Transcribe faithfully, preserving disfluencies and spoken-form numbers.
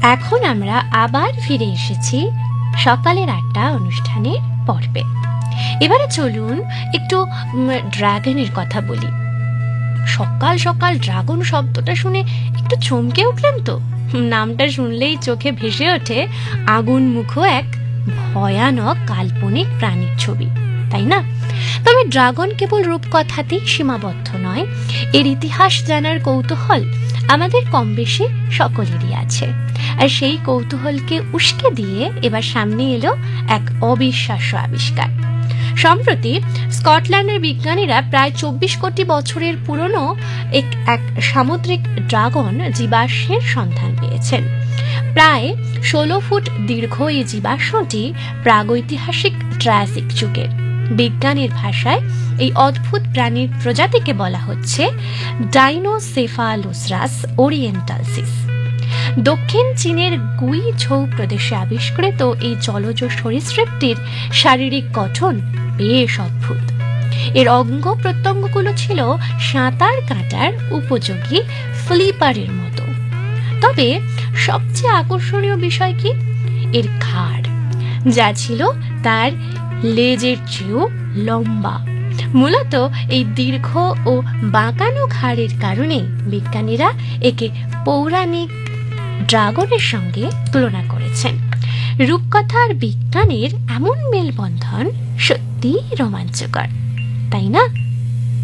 এখন আমরা আবার ফিরে এসেছি সকালের আড্ডা অনুষ্ঠানের পর্বে। এবারে চলুন একটু ড্রাগনের কথা বলি। সকাল সকাল ড্রাগন শব্দটা শুনে একটু চমকে উঠলাম তো। নামটা শুনলেই চোখে ভেসে ওঠে আগুন মুখো এক ভয়ানক কাল্পনিক প্রাণীর ছবি, তাই না? তবে ড্রাগন কেবল রূপকথাতেই সীমাবদ্ধ নয়, এর ইতিহাস জানার কৌতূহল আমাদের কম বেশি সকলেরই আছে। আর সেই কৌতূহলকে উস্কে দিয়ে এবার সামনে এলো এক অবিশ্বাস্য আবিষ্কার। সম্প্রতি স্কটল্যান্ডের বিজ্ঞানীরা প্রায় চব্বিশ কোটি বছরের পুরনো এক এক সামুদ্রিক ড্রাগন জীবাশ্মের সন্ধান পেয়েছেন। প্রায় ষোলো ফুট দীর্ঘ এই জীবাশ্মটি প্রাগৈতিহাসিক ট্রায়াসিক যুগের। বিজ্ঞানের ভাষায় এই অদ্ভুত প্রাণীর প্রজাতিকে বলা হচ্ছে ডাইনোসেফালোসারাস ওরিয়েন্টালসিস। দক্ষিণ চীনের গুই ঝৌ প্রদেশে আবিষ্কৃত এই জলজ সরীসৃপটির শারীরিক গঠন বেশ অদ্ভুত। এর অঙ্গ প্রত্যঙ্গগুলো ছিল সাঁতার কাটার উপযোগী ফ্লিপারের মতো। তবে সবচেয়ে আকর্ষণীয় বিষয় কি? এর ঘাড়, যা ছিল তার লেজের চেয়েও লম্বা। মূলত এই দীর্ঘ ও বাঁকানো ঘাড়ের কারণে বিজ্ঞানীরা একে পৌরাণিক ড্রাগনের সঙ্গে তুলনা করেছেন। রূপকথা আর বিজ্ঞানের এমন মেলবন্ধন সত্যি রোমাঞ্চকর, তাই না?